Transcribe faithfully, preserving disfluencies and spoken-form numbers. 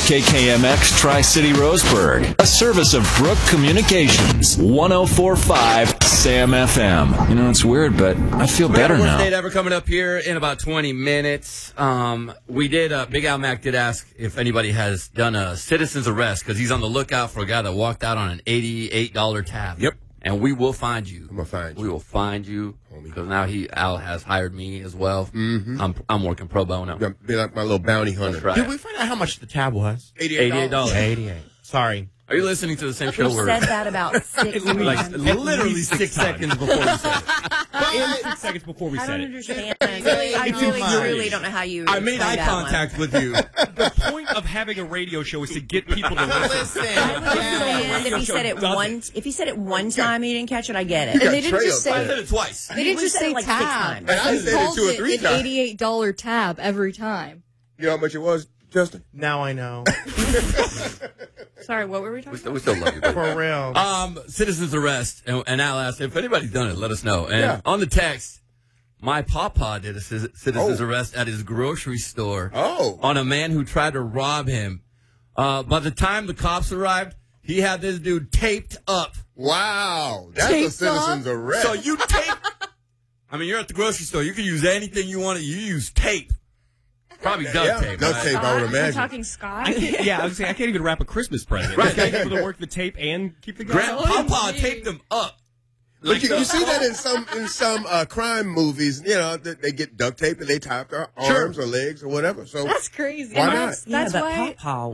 K K M X Tri-City Roseburg, a service of Brook Communications, one oh four point five Sam F M. You know, it's weird, but I feel better we have now. Worst date ever coming up here in about twenty minutes. Um, we did, uh, Big Al Mac did ask if anybody has done a citizen's arrest because he's on the lookout for a guy that walked out on an eighty-eight dollar tab. Yep. And we will find you. I'm gonna find you. We will find you because now he Al has hired me as well. Mm-hmm. I'm I'm working pro bono. You're gonna be like my little bounty hunter. That's right. Did we find out how much the tab was? eighty-eight dollars. eighty-eight. Sorry. Are you listening to the same show? You where said that about six like times. literally six seconds before we said it. And six seconds before we I said don't it. understand. I really, I It's really too truly much. don't know how you. I made eye explain that contact one. with you. The point of having a radio show is to get people to listen. I would understand if he said it Doesn't. one. If he said it one time, you didn't catch it. I get it. You got And they didn't just trailed I say said it twice. they didn't We just said say it like six tab. times. And I They said it called two or three an times. eighty-eight dollar tab every time. You know how much it was, Justin? Now I know. Sorry, what were we We talking still, we still love you. baby. For real. Um, citizen's arrest, and, and Al asked if anybody's done it. Let us know. And Yeah. on the text, my papa did a ci- citizen's Oh. arrest at his grocery store Oh. on a man who tried to rob him. Uh, by the time the cops arrived, he had this dude taped up. Wow. That's a Taped citizen's arrest. So you tape. I mean, you're at the grocery store. You can use anything you want to. You use tape. Probably duct Yeah, tape. duct right? tape, I would We're imagine. talking Scott. I can't, yeah, I was saying I can't even wrap a Christmas present. Right. Right. Able to work the tape and keep the guy. Grandpapa taped them up. But you, you see that in some in some uh, crime movies, you know, they, they get duct tape and they tie up their Sure. arms or legs or whatever. So That's crazy. Why And not? That's, Yeah, that's but why. Papa